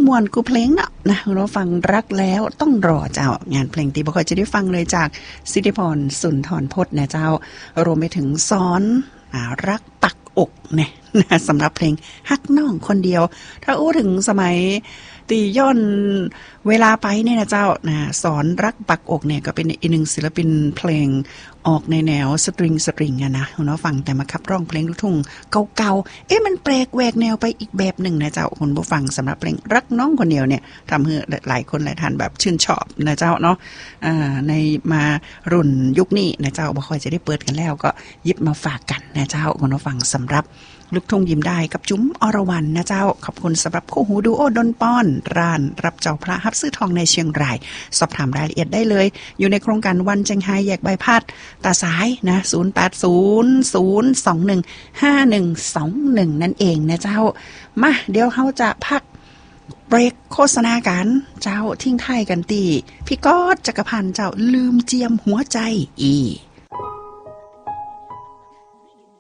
มวนกูเพลงเนาะนะเราฟังรักแล้วต้องรอเจ้างานเพลงที่บ่ค่อยจะได้ฟังเลยจากสิทธิพรสุนทรพจน์นะเจ้ารวมไปถึงสอนรักปักอกเนี่ยนะสำหรับเพลงฮักน้องคนเดียวถ้าอู้ถึงสมัยตีย้อนเวลาไปเนี่ยนะเจ้านะสอนรักปักอกเนี่ยก็เป็นอีกหนึ่งศิลปินเพลงออกในแนวสตริงอะนะคุณผู้ฟังแต่มาขับร้องเพลงลูกทุ่งเก่าๆมันแปลกแหวกแนวไปอีกแบบหนึ่งนะเจ้าคุณผู้ฟังสำหรับเพลงรักน้องคนเดียวเนี่ยทำให้หลายคนหลายท่านแบบชื่นชอบนะเจ้าเนาะในมารุ่นยุคนี้นะเจ้าบ่ค่อยจะได้เปิดกันแล้วก็หยิบมาฝากกันนะเจ้าคุณผู้ฟังสำหรับลูกทุ่งยิ้มได้กับจุ๋มอรวรรณนะเจ้าขอบคุณสำหรับคู่หูดูโอดนป้อนร้านรับเจ้าพระฮับซื้อทองในเชียงรายสอบถามรายละเอียดได้เลยอยู่ในโครงการวันเจียงไฮ้แยกใบพัดตาซ้ายนะ0800215121นั่นเองนะเจ้ามาเดี๋ยวเราจะพักเบรกโฆษณากันเจ้าทิ้งท้ายกันตีพี่ก๊อตจักรพันธ์เจ้าลืมเจียมหัวใจ